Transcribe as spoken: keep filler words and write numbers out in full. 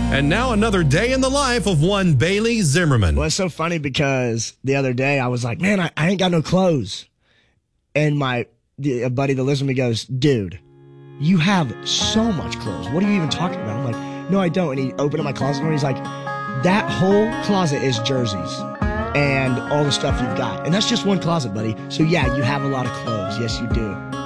And now another day in the life of one Bailey Zimmerman. Well, it's so funny because the other day I was like, man, I, I ain't got no clothes. And my the, a buddy that lives with me goes, dude, you have so much clothes. What are you even talking about? I'm like, no, I don't. And he opened up my closet door and he's like, that whole closet is jerseys and all the stuff you've got. And that's just one closet, buddy. So yeah, you have a lot of clothes. Yes, you do.